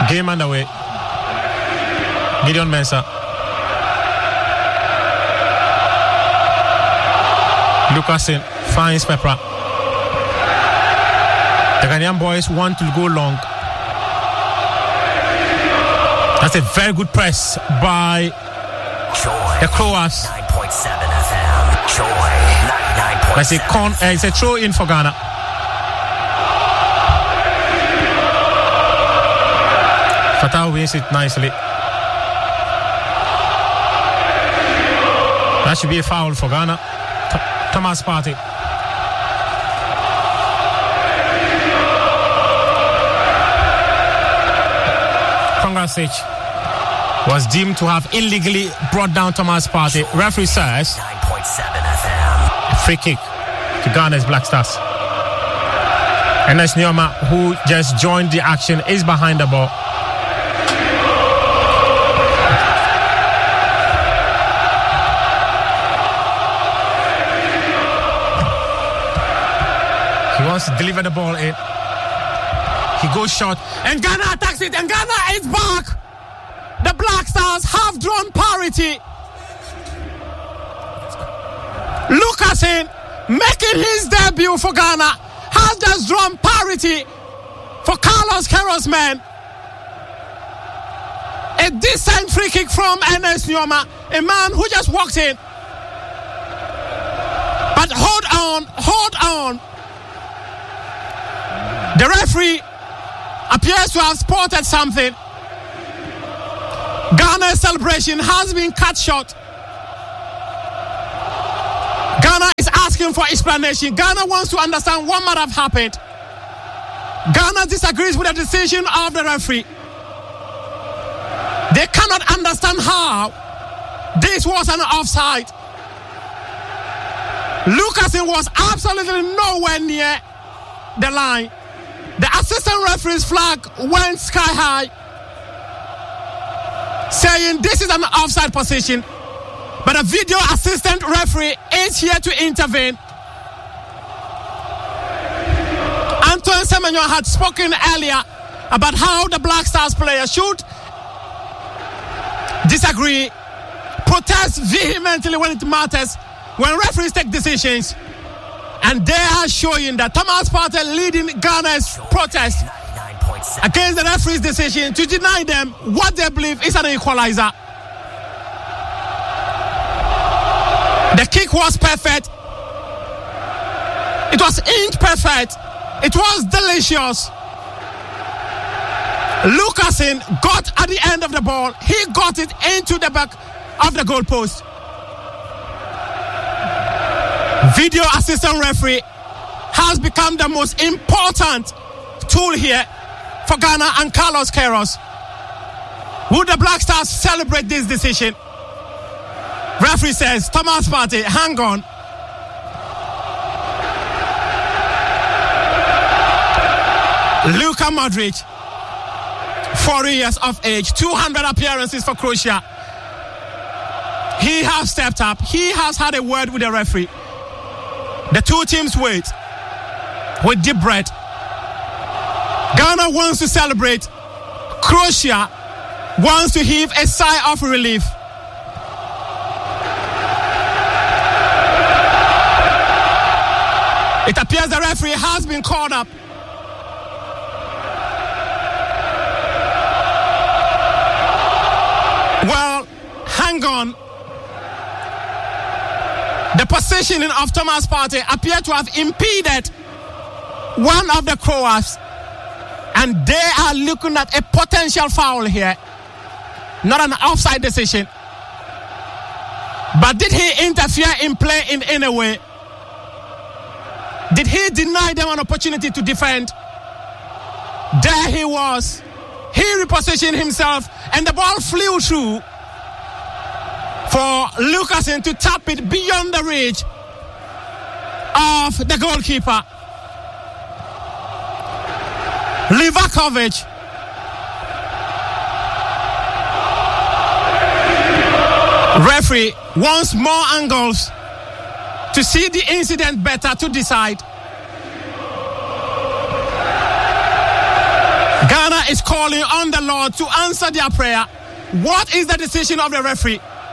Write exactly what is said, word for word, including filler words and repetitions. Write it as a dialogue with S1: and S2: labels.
S1: Game underway. Gideon Mensah. Lucasen finds Pepper. The Ghanaian boys want to go long. That's a very good press by Joy, the Croats.
S2: nine point seven F M. Joy, ninety-nine point seven.
S1: That's a con. Uh, it's a throw in for Ghana. Fatah wins it nicely. That should be a foul for Ghana. Th- Thomas Partey. Kongrasic was deemed to have illegally brought down Thomas Partey. Referee says
S2: nine point seven F M.
S1: Free kick to Ghana's Black Stars. Enes Nyoma, who just joined the action, is behind the ball. He wants to deliver the ball in. He goes short, and Ghana attacks it, and Ghana is back. The Black Stars have drawn parity. Lucasen, making his debut for Ghana, has just drawn parity for Carlos Queiroz men. A decent free kick from Enes Nyoma, a man who just walked in. But hold on, hold on. The referee appears to have spotted something. Ghana's celebration has been cut short. Ghana is asking for explanation. Ghana wants to understand what might have happened. Ghana disagrees with the decision of the referee. They cannot understand how this was an offside. Lucasen was absolutely nowhere near the line. The assistant referee's flag went sky high, saying this is an offside position. But a video assistant referee is here to intervene. Antoine Semenyo had spoken earlier about how the Black Stars players should disagree, protest vehemently when it matters, when referees take decisions. And they are showing that Thomas Partey leading Ghana's protest against the referee's decision to deny them what they believe is an equalizer. The kick was perfect. It was inch perfect. It was delicious. Lucasen got at the end of the ball. He got it into the back of the goalpost. Video assistant referee has become the most important tool here for Ghana and Carlos Queiroz. Would the Black Stars celebrate this decision? Referee says, Thomas Partey, hang on. Luka Modric, forty years of age, two hundred appearances for Croatia. He has stepped up. He has had a word with the referee. The two teams wait with deep breath. Ghana wants to celebrate. Croatia wants to heave a sigh of relief. It appears the referee has been called up. Well, hang on. The positioning of Thomas Partey appeared to have impeded one of the Croats, and they are looking at a potential foul here, not an offside decision. But did he interfere in play in any way? Did he deny them an opportunity to defend? There he was. He repositioned himself, and the ball flew through for Lucasen to tap it beyond the reach of the goalkeeper. Livakovic. Referee wants more angles to see the incident better to decide. Ghana Ghana is calling on the Lord to answer their prayer. What is the decision of the referee?